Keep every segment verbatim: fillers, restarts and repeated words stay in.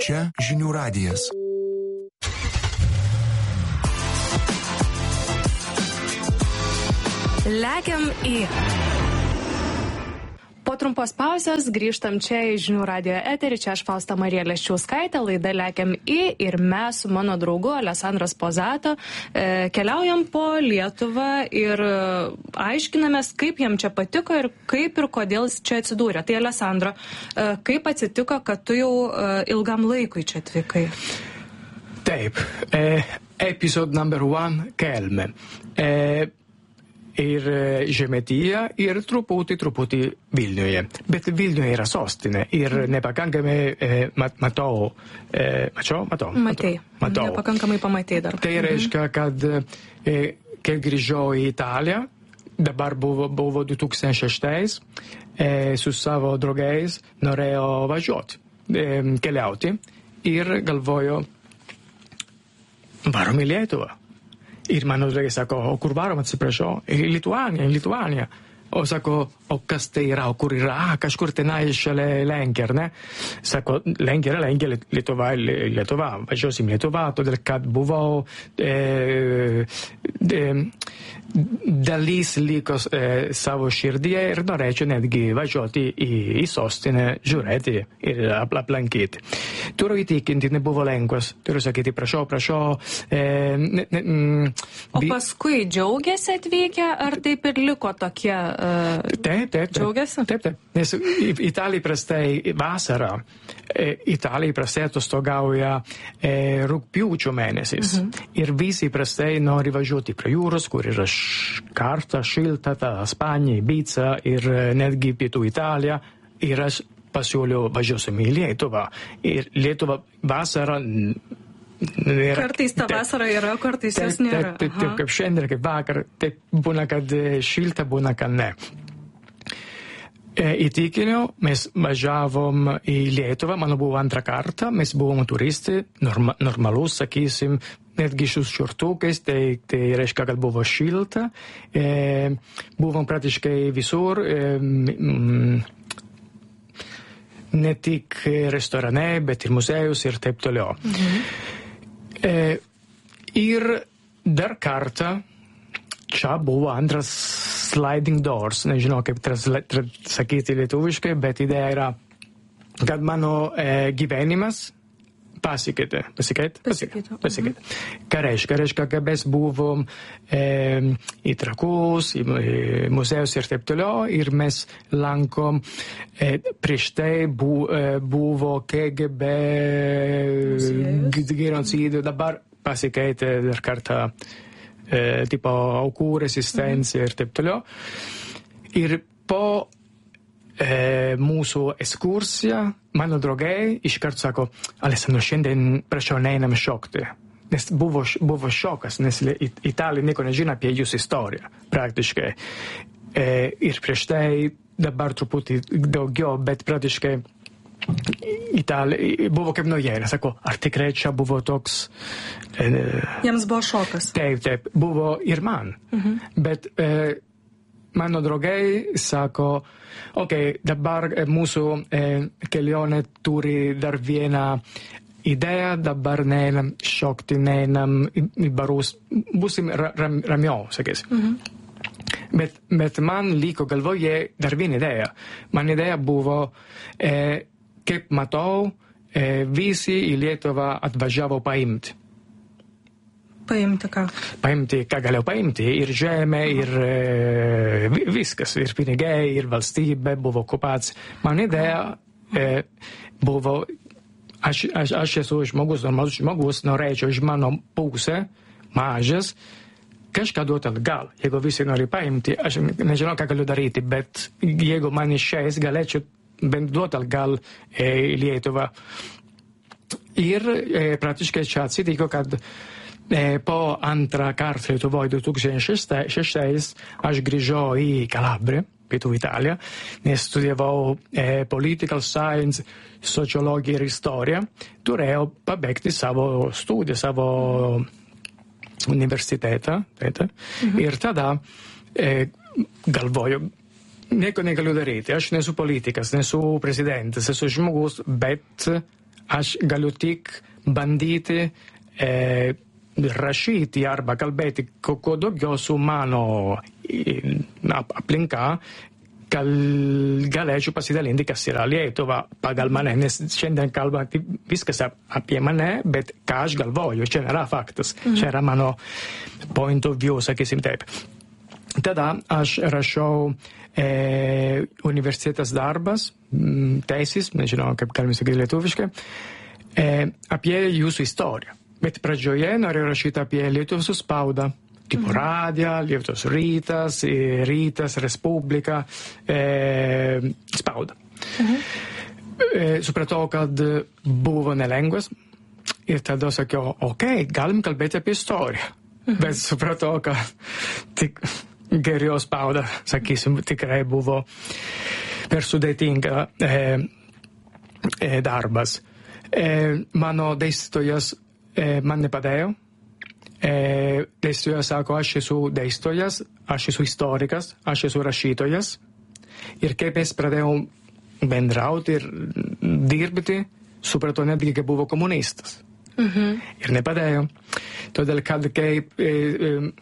Čia žinių radijas. Lekiam į... Po trumpos pauzės grįžtam čia į žinių radijo eterį, čia aš Fausta Marija Leščiauskaitė, laida Lekiam į ir mes su mano draugu Alessandro Sposato e, keliaujam po Lietuvą ir e, aiškinamės, kaip jam čia patiko ir kaip ir kodėl jis čia atsidūrė. Tai Alessandro, e, kaip atsitiko, kad tu jau e, ilgam laikui čia atvykai? Taip, e, episode number one, Kelmė. E, ir Žemaitija ir truputį, truputį Vilniuje. Bet Vilniuje yra sostinė ir nepakankamai e, mat, matau. E, mačiau? Matau. Matei. Matau. Nepakankamai pamatei dar. Tai reiškia, kad e, kai grįžau į Italiją, dabar buvo, buvo du tūkstančiai šeštais, e, su savo draugais norėjau važiuoti, e, keliauti ir galvoju, varom į Lietuvą. Ir mano draugai sako, o kur varom, atsiprašau? Į Lituaniją, į Lituaniją. O sako, o kas tai yra, o kur yra? Ah, kažkur tenai šalia Lenkija, ar ne? Sako, Lenkija yra Lenkija, Lietuva, Lietuva. Važiuosim Lietuvą, todėl kad buvau e, e, dalys likos e, savo širdyje ir norėčiau netgi važiuoti į, į sostinę, žiūrėti ir aplankyti. Turiu įtikinti, nebuvo lengvas. Turiu sakyti, prašau, prašau. E, ne, ne, mm, o paskui džiaugiasi atvykę, ar taip ir liko tokie... Uh, taip, taip, taip. Džiaugiasi? Taip, taip. Nes Italija prastai vasarą, Italija prastai atostogauja e, rugpjūčio mėnesiais. Mhm. Ir visi prastai nori važiuoti prie jūros, kur yra karšta, šilta, ta Spanija, Ibiza ir netgi pietų Italija. Ir aš pasiūliau važiuosim į Lietuvą. Ir Lietuva vasarą... Nėra, kartais ta vasara yra, kartais jos nėra. Taip, taip, taip, kaip šiandien, kaip vakar, taip būna, kad šilta, būna, kad ne. E, įtikiniau, mes važiavom į Lietuvą, mano buvo antrą kartą, mes buvom turistai, norma, normalus, sakysim, netgi su šortukais, tai, tai reiškia, kad buvo šilta, e, buvom praktiškai visur, e, mm, ne tik restorane, bet ir muziejus ir taip toliau. Mhm. E, ir dar kartą čia buvo antras sliding doors, nežinau kaip trasla, tra, sakyti lietuviškai, bet idėja yra, kad mano e, gyvenimas pasikeitė. Pasikeitė? Pasikeitė. Pasikeitė. Mhm. Ką reiškia? Reiškia, kad mes buvom e, į Trakus, į, į muziejus ir taip toliau, ir mes lankom, e, prieš tai bu, e, buvo K G B genocidų, dabar pasikeitė dar kartą e, tipo aukų rezistencija mhm. ir taip toliau. Ir po E, mūsų ekskursija, mano draugai iškart sako, Alessandro, šiandien prašau neinam šokti. Nes buvo, buvo šokas, nes Italija nieko nežino apie jūsų istoriją, praktiškai. E, ir prieš tai dabar truputį daugiau, bet praktiškai Italija buvo kaip naujiena. Sako, ar tikrai čia buvo toks... E, Jiems buvo šokas. Taip, taip, buvo ir man. Mhm. Bet e, mano draugai sako, ok, dabar mūsų e, kelionė turi dar vieną idėją, dabar neinam šokti, neinam į, į barus, būsim ra, ram, ramiau, sakys. Mm-hmm. Bet, bet man liko galvoje dar viena idėja. Man idėja buvo, e, kaip matau, e, visi į Lietuvą atvažiavo paimti. Paimti ką? Paimti, ką galėjau paimti, ir žemė, ir e, viskas, ir pinigai, ir valstybė, buvo okupacija. Man idėja e, buvo, aš, aš, aš esu žmogus, normalus žmogus, norėčiau iš mano pusę, mažas, kažką duoti atgal. Jeigu visi nori paimti, aš nežinau, ką galiu daryti, bet jeigu man išeis, galėčiau bent duoti atgal e, į Lietuvą. Ir e, praktiškai čia atsitiko, kad E, po antrą kartą Lietuvoje du tūkstančiai šeštais aš grįžau į Kalabriją, pietų Italiją, nes studijavau e, political science, sociologiją ir istoriją. Turėjau pabaigti savo studiją, savo universitetą. Mhm. Ir tada e, galvoju, nieko negaliu daryti. Aš nesu politikas, nesu prezidentas, esu žmogus, bet aš galiu tik bandyti e, rašyti arba kalbėti kuo daugiau su mano aplinka, gal, galėčiau pasidalinti, kas yra Lietuva pagal mane, nes šiandien kalba viskas apie mane, bet ką aš galvoju, čia nėra faktas, mhm. čia yra mano point of view, sakysim taip. Tada aš rašau e, universitetas darbas, teisės, nežinau, kaip galime sakyti lietuviškai, e, apie jūsų istoriją. Bet pradžioje noriu rašyti apie Lietuvos spaudą, tipo mhm. radiją, Lietuvos rytas, rytas, Respublika, e, spaudą. Mhm. E, supratau, kad buvo nelengvas ir tada sakiau, okei, okay, galim kalbėti apie istoriją. Mhm. Bet supratau, kad tik geriau spauda, sakysim, tikrai buvo per sudėtinga e, e, darbas. E, mano dėstytojas e, man nepadėjo. E, dėstytojas sako, aš esu dėstytojas, aš esu istorikas, aš esu rašytojas. Ir kaip mes pradėjom bendrauti ir dirbti, supratau netgi, kad buvo komunistas. Mhm. Ir nepadėjo. Todėl, kad kaip e, e,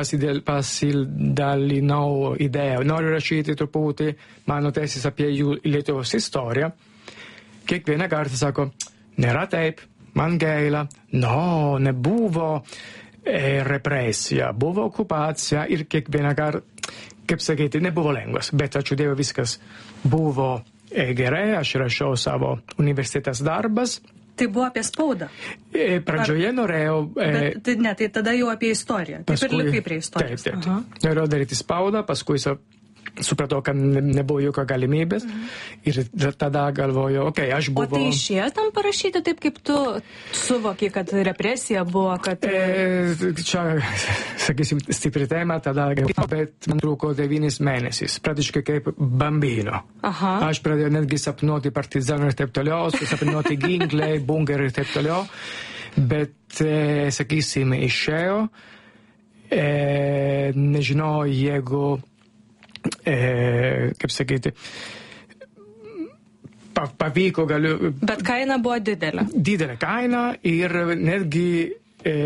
pasidalinau idėją, noriu rašyti truputį mano tesis apie jų Lietuvos istoriją. Kiekvieną kartą sako, nėra taip, man gaila, no, nebuvo e, represija, buvo okupacija ir kiekvieną kartą, kaip sakyti, nebuvo lengvas, bet ačiū Dievui viskas buvo e, gerai, aš rašiau savo universitetas darbas. Tai buvo apie spaudą. E, pradžioje Ar... norėjau... E, Bet, tai ne, tai tada jau apie istoriją. Taip paskui, ir likai prie istorijos. Taip, taip. Aha. Norėjau daryti spaudą, paskui supratau, kad nebuvo jokio galimybės. Mhm. Ir tada galvoju, okei, okay, aš buvau... O tai išėjo tam parašyti taip, kaip tu suvoki, kad represija buvo, kad... E, čia, sakysim, stipri tema, tada, bet man trūko devynis mėnesius, praktiškai kaip bambino. Aha. Aš pradėjau netgi sapnuoti partizanų ir taip toliau, sapnuoti ginklai, bunkeriai ir taip toliau, bet, e, sakysim, išėjo, e, nežinau, jeigu... E, kaip sakyti, pa, pavyko galiu... Bet kaina buvo didelė. Didelė kaina ir netgi e,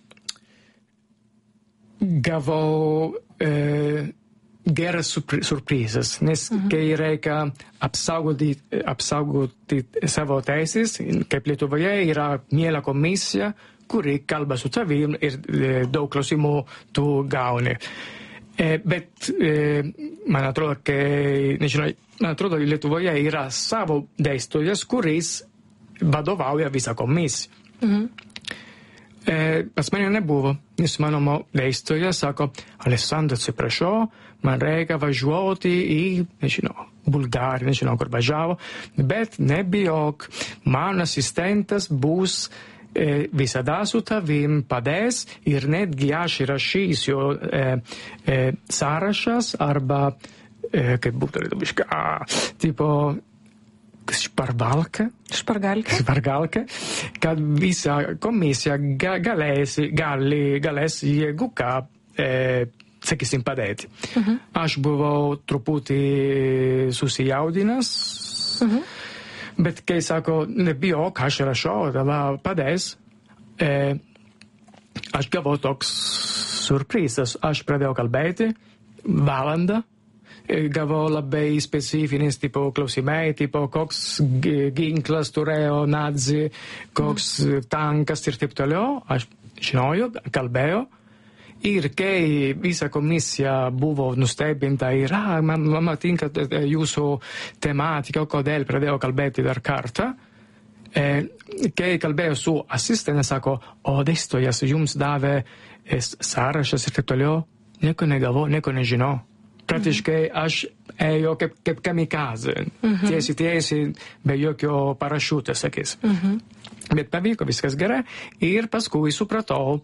gavau e, geras surprizas, nes mhm. kai reikia apsaugoti, apsaugoti savo teisės, kaip Lietuvoje yra miela komisija, kuri kalba su tavim ir e, daug klausimų tu gauni. E, bet e, man atrodo, kai, nežinau, man atrodo, Lietuvoje yra savo dėstytojas, kuris vadovauja visą komisiją. Mhm. E, pas mane nebuvo, nes mano dėstytojas sako, Alessandro, atsiprašau, man reikia važiuoti į, nežinau, Bulgariją, nežinau, kur važiavo, bet nebijok, mano asistentas bus E, visada su tavim padės ir netgi aš įrašysiu e, e, sąrašas arba, e, kaip būtų lietuviškai, tipo špargalka, špargalka, špargalka, kad visa komisija ga, galės, gali, galės jeigu ką, e, sakysim, padėti. Uh-huh. Aš buvau truputį susijaudinęs, uh-huh. Bet kai sako, nebijok, aš rašau, tada padės, e, aš gavau toks surprizas. Aš pradėjau kalbėti valandą, e, gavau labai specifinis tipo klausimai, tipo koks ginklas turėjo nazi, koks mm. tankas ir taip toliau. Aš žinojau, kalbėjau. Ir kai visa komisija buvo nustebinta ir, ah, man, man tinka jūsų tematika, kodėl pradėjau kalbėti dar kartą, e, kai kalbėjau su asistente, sako, o dėstytojas jums davė sąrašas ir taip toliau, nieko negavau, nieko nežinau. Praktiškai aš ėjau kaip, kaip kamikazė, mhm. tiesi tiesi, be jokio parašiuto, sakys. Mhm. Bet pavyko viskas gerai ir paskui supratau,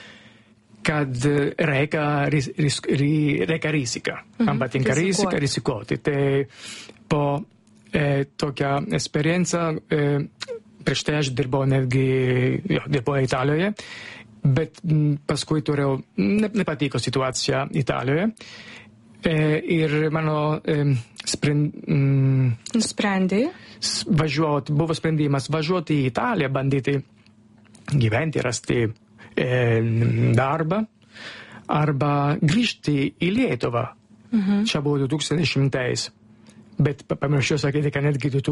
kad reikia, ris, ris, reikia rizika. Mm-hmm. Man patinka rizika, rizikuoti. Tai po e, tokia esperienza, e, prieš tai aš dirbau netgi, jo, dirbau Italijoje, bet m, paskui turėjau, ne, nepatiko situacija Italijoje. Ir mano sprend... Nusprendė? Važiuoti, buvo sprendimas važiuoti į Italiją, bandyti gyventi, rasti darbą, arba grįžti į Lietuvą. Mhm. Čia buvo du tūkstančiai šimtais. Bet pamirščiau sakyti, kad netgi du